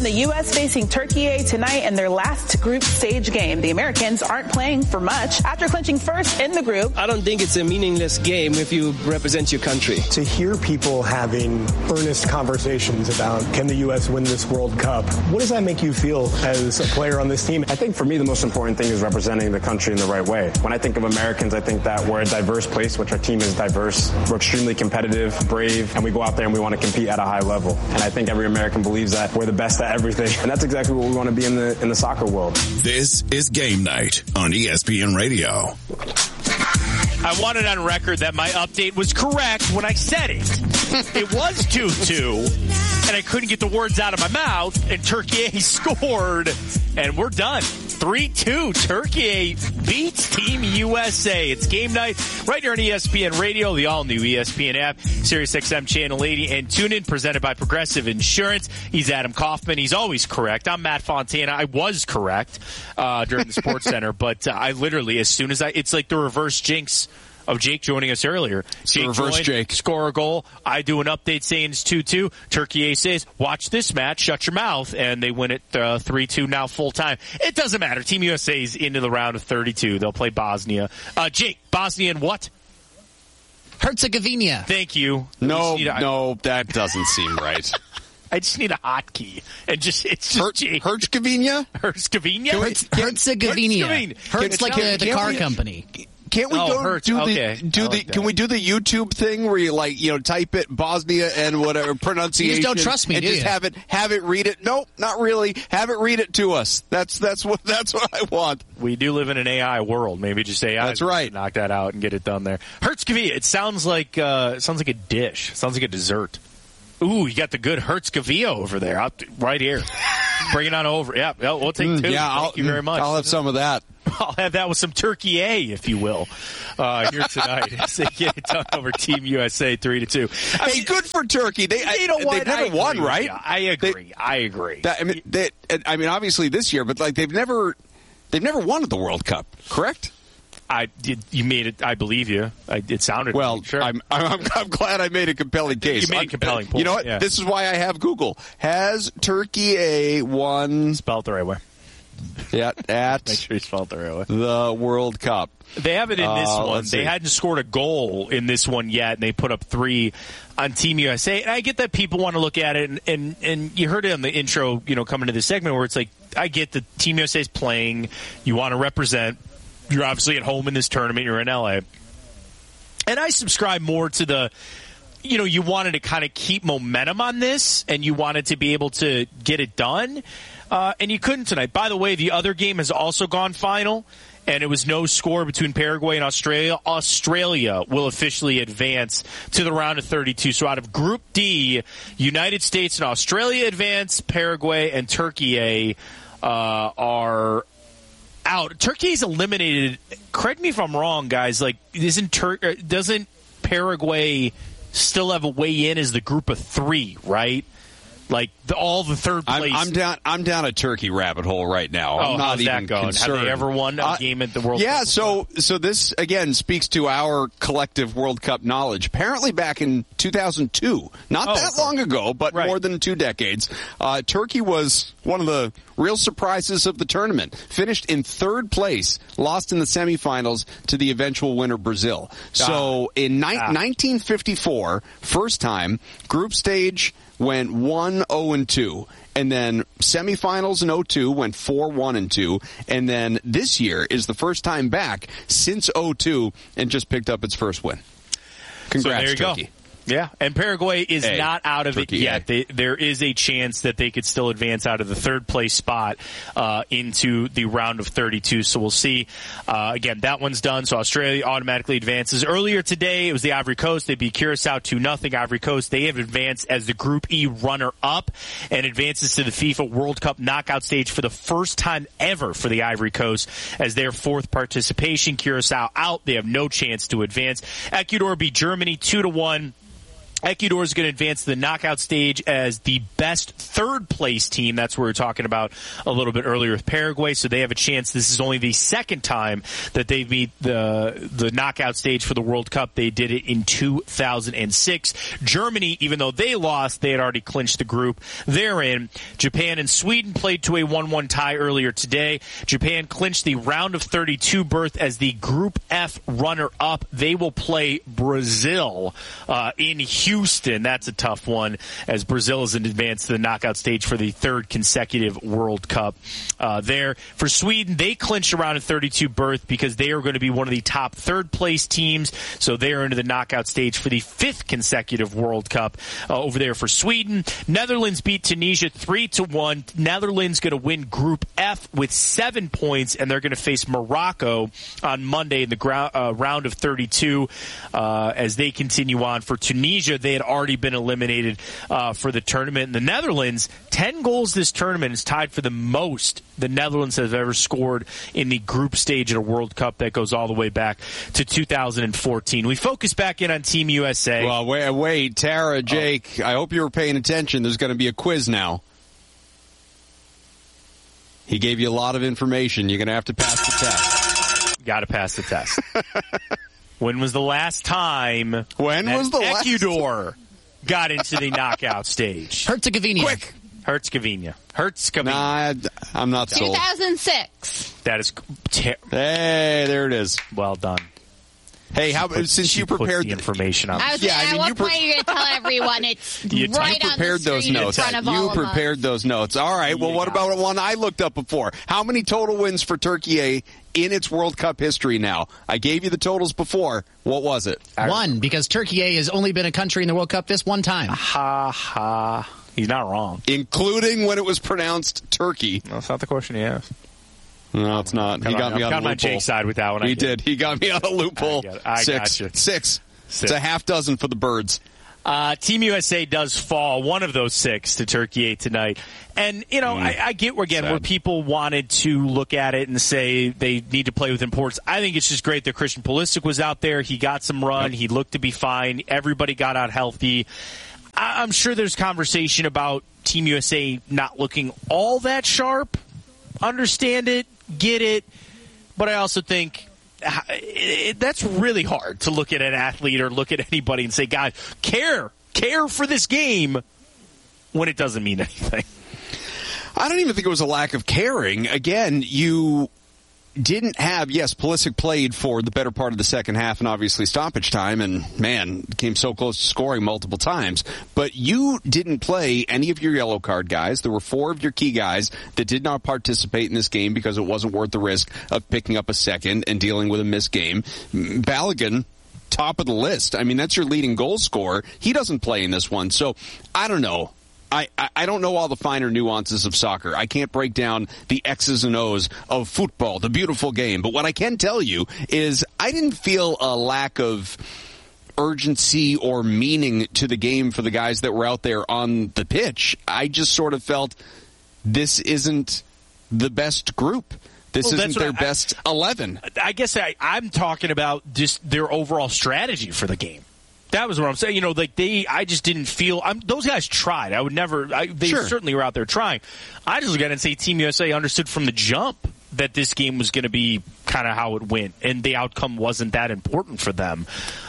The U.S. facing Turkey tonight in their last group stage game. The Americans aren't playing for much after clinching first in the group. I don't think it's a meaningless game if you represent your country. To hear people having earnest conversations about can the U.S. win this World Cup, what does that make you feel as a player on this team? I think for me the most important thing is representing the country in the right way. When I think of Americans, I think that we're a diverse place, which our team is diverse. We're extremely competitive, brave, and we go out there and we want to compete at a high level. And I think every American believes that we're the best at everything. And that's exactly what we want to be in the soccer world. This is Game Night on ESPN Radio. I want it on record that my update was correct when I said it. It was 2-2, and I couldn't get the words out of my mouth, and Turkey scored, and we're done. 3-2. Turkey beats Team USA. It's Game Night right here on ESPN Radio, the all-new ESPN app, SiriusXM Channel 80, and TuneIn, presented by Progressive Insurance. He's Adam Kaufman. He's always correct. I'm Matt Fontana. I was correct during the Sports Center, but I literally, as soon as it's like the reverse jinx of Jake joining us earlier. Jake score a goal. I do an update saying it's 2-2. Turkey says, watch this match, shut your mouth, and they win it 3-2 now full time. It doesn't matter. Team USA is into the round of 32. They'll play Bosnia. Jake, Bosnia and what? Herzegovina. Thank you. No, that doesn't seem right. I just need a hotkey. And it's just Herzegovina? Herzegovina? Herzegovina. Hertz like the car company. Can't we Can we do the YouTube thing where you type it Bosnia and whatever pronunciation? You just don't trust me, and do just you? have it read it? Nope, not really. Have it read it to us. That's what I want. We do live in an AI world. Maybe just AI. That's right. Knock that out and get it done there. Herzegovina. It sounds like a dish. It sounds like a dessert. Ooh, you got the good Herzegovina over there, right here. Bring it on over. Yeah, we'll take two. Thank you very much. I'll have some of that. I'll have that with some Turkey if you will, here tonight. As they get it done over Team USA 3-2. Hey, good for Turkey. They've never won, right? I agree. I mean, obviously this year, but they've never won at the World Cup, correct? You made it. I believe you. It sounded well. Sure. I'm glad I made a compelling case. You made a compelling point. You know what? Yeah. This is why I have Google. Has Turkey won? Spell it the right way. Yeah, at make sure you spell it the right way. The World Cup. They haven't in this one. They hadn't scored a goal in this one yet, and they put up 3 on Team USA. And I get that people want to look at it, and you heard it on the intro, coming to this segment where it's like, I get that Team USA's playing. You want to represent. You're obviously at home in this tournament. You're in LA. And I subscribe more to the, you wanted to kind of keep momentum on this, and you wanted to be able to get it done. And you couldn't tonight. By the way, the other game has also gone final, and it was no score between Paraguay and Australia. Australia will officially advance to the round of 32. So out of Group D, United States and Australia advance. Paraguay and Turkey are out. Turkey's eliminated. Correct me if I'm wrong, guys. Doesn't Paraguay still have a way in as the group of 3, right? All the third place. I'm down a Turkey rabbit hole right now. I'm not even concerned. Have they ever won a game at the World Cup? Yeah, so this, again, speaks to our collective World Cup knowledge. Apparently back in 2002, not that long ago, but more than 2 decades, Turkey was one of the real surprises of the tournament. Finished in 3rd place, lost in the semifinals to the eventual winner, Brazil. So in 1954, first time, group stage went 1-0-2, and then semifinals in 02 went 4-1-2, and then this year is the first time back since 02 and just picked up its first win. Congrats, so there you Turkey. Go. Yeah, and Paraguay is not out of Turkey it yet. There is a chance that they could still advance out of the 3rd place spot into the round of 32. So we'll see. Again, that one's done. So Australia automatically advances. Earlier today, it was the Ivory Coast. They beat Curacao 2-0. Ivory Coast, they have advanced as the Group E runner-up and advances to the FIFA World Cup knockout stage for the first time ever for the Ivory Coast as their 4th participation. Curacao out. They have no chance to advance. Ecuador beat Germany 2-1. Ecuador is going to advance to the knockout stage as the best third-place team. That's what we were talking about a little bit earlier with Paraguay. So they have a chance. This is only the second time that they've beat the knockout stage for the World Cup. They did it in 2006. Germany, even though they lost, they had already clinched the group they're in. Japan and Sweden played to a 1-1 tie earlier today. Japan clinched the round of 32 berth as the Group F runner-up. They will play Brazil in Houston. That's a tough one, as Brazil is in advance to the knockout stage for the third consecutive World Cup there. For Sweden, they clinched around a 32 berth because they are going to be one of the top third-place teams, so they are into the knockout stage for the fifth consecutive World Cup over there for Sweden. Netherlands beat Tunisia 3-1. Netherlands going to win Group F with 7 points, and they're going to face Morocco on Monday in the round of 32 as they continue on. For Tunisia, they had already been eliminated for the tournament. And the Netherlands, 10 goals this tournament, is tied for the most the Netherlands has ever scored in the group stage at a World Cup that goes all the way back to 2014. We focus back in on Team USA. Well, wait, Tara, Jake, I hope you were paying attention. There's going to be a quiz now. He gave you a lot of information. You're going to have to pass the test. Got to pass the test. When was the last time Ecuador got into the knockout stage? Herzegovina. Quick. Herzegovina. Nah, I'm not sold. 2006. That is... Hey, there it is. Well done. Hey, since you prepared the information on at what point are you going to tell everyone it's right on the screen in front of all of us? You prepared those notes. All right. Well, what about one I looked up before? How many total wins for Turkey in its World Cup history now? I gave you the totals before. What was it? 1, because Turkey has only been a country in the World Cup this one time. Ha ha. He's not wrong. Including when it was pronounced Turkey. That's not the question he asked. No, it's not. He got me on a loophole. On Jake's side with that one. He did. He got me on a loophole. I got you. Six. It's a half dozen for the birds. Team USA does fall, one of those 6, to Turkey tonight. And, I get, again, where people wanted to look at it and say they need to play with importance. I think it's just great that Christian Pulisic was out there. He got some run. He looked to be fine. Everybody got out healthy. I'm sure there's conversation about Team USA not looking all that sharp. Understand it, get it, but I also think that's really hard to look at an athlete or look at anybody and say, God, care for this game when it doesn't mean anything. I don't even think it was a lack of caring. Again, you didn't have, Pulisic played for the better part of the second half and obviously stoppage time, and man, came so close to scoring multiple times. But you didn't play any of your yellow card guys. There were 4 of your key guys that did not participate in this game because it wasn't worth the risk of picking up a second and dealing with a missed game. Balogun, top of the list. I mean, that's your leading goal scorer. He doesn't play in this one. So, I don't know. I don't know all the finer nuances of soccer. I can't break down the X's and O's of football, the beautiful game. But what I can tell you is I didn't feel a lack of urgency or meaning to the game for the guys that were out there on the pitch. I just sort of felt this isn't the best group. This isn't their best 11. I guess I'm talking about just their overall strategy for the game. That was what I'm saying. I just didn't feel. Those guys tried. I would never. They certainly were out there trying. I just look at it and say Team USA understood from the jump that this game was going to be kind of how it went, and the outcome wasn't that important for them.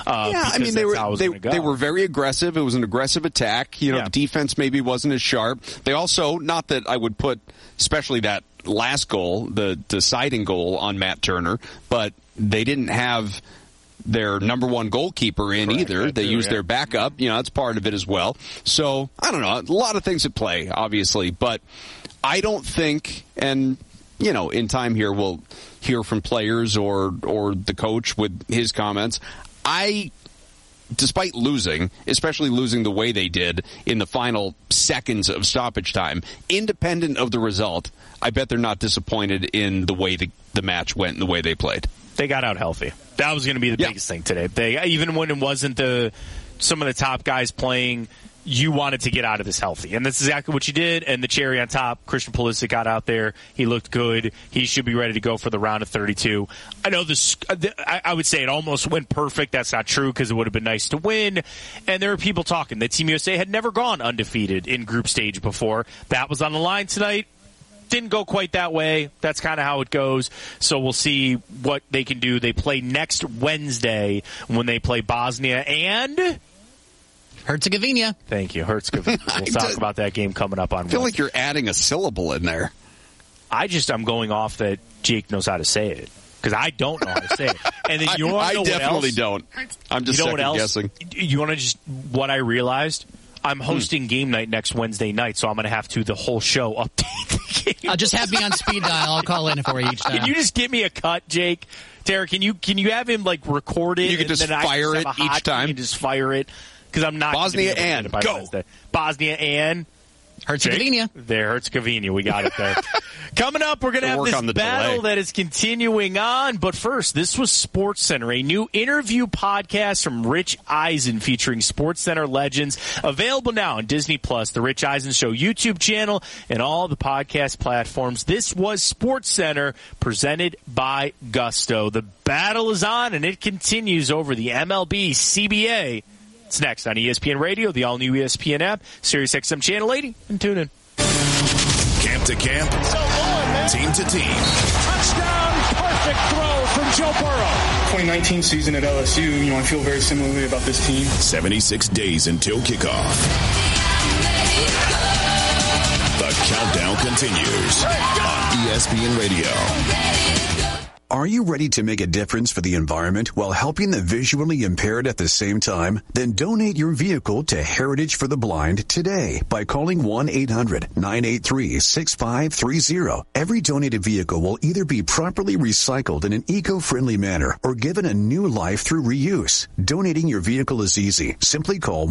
They were very aggressive. It was an aggressive attack. The defense maybe wasn't as sharp. They also, not that I would put, especially that last goal, the deciding goal on Matt Turner, but they didn't have their number one goalkeeper in either. They used their backup. That's part of it as well. So, I don't know. A lot of things at play, obviously. But I don't think, and, in time here we'll hear from players or the coach with his comments. Despite losing, especially losing the way they did in the final seconds of stoppage time, independent of the result, I bet they're not disappointed in the way the match went and the way they played. They got out healthy. That was going to be the biggest thing today. Even when it wasn't some of the top guys playing, you wanted to get out of this healthy. And that's exactly what you did. And the cherry on top, Christian Pulisic got out there. He looked good. He should be ready to go for the round of 32. I know this, I would say it almost went perfect. That's not true because it would have been nice to win. And there are people talking that Team USA had never gone undefeated in group stage before. That was on the line tonight. Didn't go quite that way. That's kind of how it goes. So we'll see what they can do. They play next Wednesday when they play Bosnia and Herzegovina. Thank you, Herzegovina. We'll talk about that game coming up on. I feel like you're adding a syllable in there. I'm going off that Jake knows how to say it because I don't know how to say it. And then you I definitely don't. I'm just second guessing. You want to just what I realized? I'm hosting game night next Wednesday night, so I'm going to have to the whole show update the game. Just have me on speed dial. I'll call in for you each time. Can you just give me a cut, Jake? Tara, can you have him record it? You can just fire it each time. You can just fire it. Because I'm not Bosnia and go. Wednesday. Bosnia and Herzegovina. There, Herzegovina. We got it there. Coming up, we're going to have this battle that is continuing on. But first, this was SportsCenter, a new interview podcast from Rich Eisen featuring SportsCenter legends. Available now on Disney+, the Rich Eisen Show YouTube channel, and all the podcast platforms. This was SportsCenter presented by Gusto. The battle is on, and it continues over the MLB CBA. It's next on ESPN Radio, the all-new ESPN app, SiriusXM Channel 80, and tune in. Camp to camp, team to team. Touchdown, perfect throw from Joe Burrow. 2019 season at LSU, I feel very similarly about this team. 76 days until kickoff. The countdown continues on ESPN Radio. Are you ready to make a difference for the environment while helping the visually impaired at the same time? Then donate your vehicle to Heritage for the Blind today by calling 1-800-983-6530. Every donated vehicle will either be properly recycled in an eco-friendly manner or given a new life through reuse. Donating your vehicle is easy. Simply call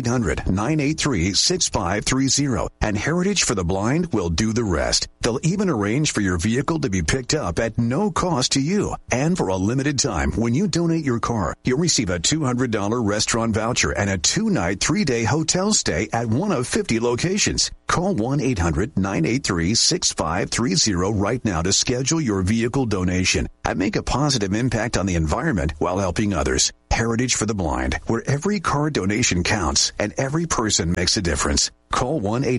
1-800-983-6530 and Heritage for the Blind will do the rest. They'll even arrange for your vehicle to be picked up at no cost to you. And for a limited time, when you donate your car, you'll receive a $200 restaurant voucher and a 2-night, 3-day hotel stay at one of 50 locations. Call 1-800-983-6530 right now to schedule your vehicle donation and make a positive impact on the environment while helping others. Heritage for the Blind, where every car donation counts and every person makes a difference. Call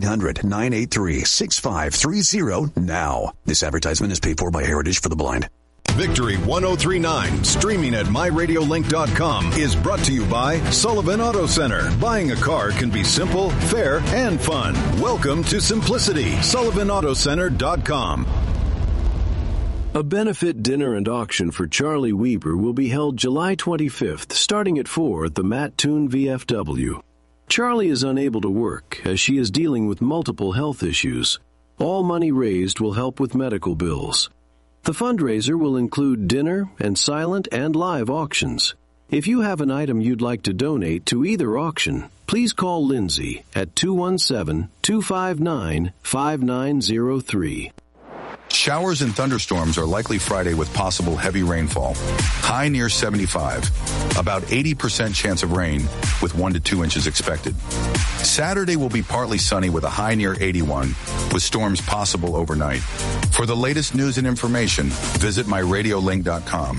1-800-983-6530 now. This advertisement is paid for by Heritage for the Blind. Victory 1039, streaming at myradiolink.com, is brought to you by Sullivan Auto Center. Buying a car can be simple, fair, and fun. Welcome to simplicity. SullivanAutoCenter.com. A benefit dinner and auction for Charlie Weber will be held July 25th, starting at 4 at the Matt Toon VFW. Charlie is unable to work as she is dealing with multiple health issues. All money raised will help with medical bills. The fundraiser will include dinner and silent and live auctions. If you have an item you'd like to donate to either auction, please call Lindsay at 217-259-5903. Showers and thunderstorms are likely Friday with possible heavy rainfall. High near 75. About 80% chance of rain with 1 to 2 inches expected. Saturday will be partly sunny with a high near 81 with storms possible overnight. For the latest news and information, visit myradiolink.com.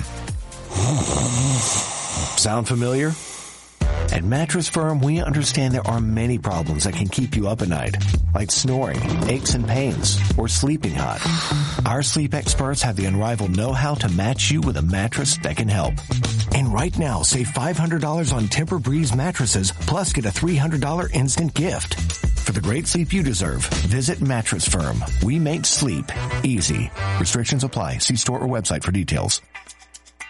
Sound familiar? At Mattress Firm, we understand there are many problems that can keep you up at night, like snoring, aches and pains, or sleeping hot. Our sleep experts have the unrivaled know-how to match you with a mattress that can help. And right now, save $500 on Tempur-Breeze mattresses, plus get a $300 instant gift. For the great sleep you deserve, visit Mattress Firm. We make sleep easy. Restrictions apply. See store or website for details.